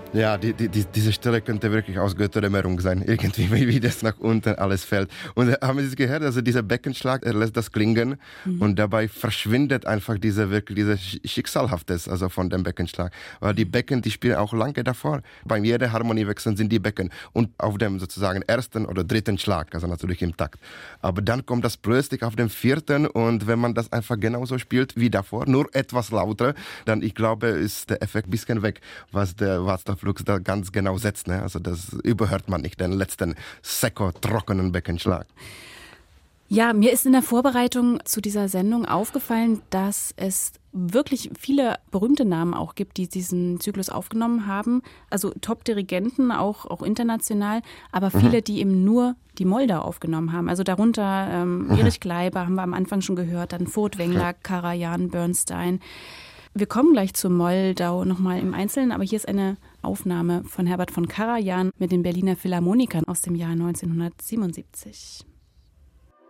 Ja, diese Stelle könnte wirklich aus Götterdämmerung sein, irgendwie, wie das nach unten alles fällt. Und haben Sie es gehört, also dieser Beckenschlag, er lässt das klingen und dabei verschwindet einfach diese Schicksalhaftes, also von dem Beckenschlag. Weil die Becken, die spielen auch lange davor. Bei jedem Harmoniewechsel sind die Becken und auf dem sozusagen ersten oder dritten Schlag, also natürlich im Takt. Aber dann kommt das plötzlich auf den vierten und wenn man das einfach genauso spielt wie davor, nur etwas lauter, dann ich glaube, ist der Effekt ein bisschen weg, was der Václav Lux da ganz genau setzt. Ne? Also das überhört man nicht, den letzten trockenen Beckenschlag. Ja, mir ist in der Vorbereitung zu dieser Sendung aufgefallen, dass es wirklich viele berühmte Namen auch gibt, die diesen Zyklus aufgenommen haben. Also Top-Dirigenten, auch international, aber viele, die eben nur die Moldau aufgenommen haben. Also darunter Erich Kleiber haben wir am Anfang schon gehört, dann Furtwängler, Karajan, Bernstein. Wir kommen gleich zur Moldau nochmal im Einzelnen, aber hier ist eine Aufnahme von Herbert von Karajan mit den Berliner Philharmonikern aus dem Jahr 1977.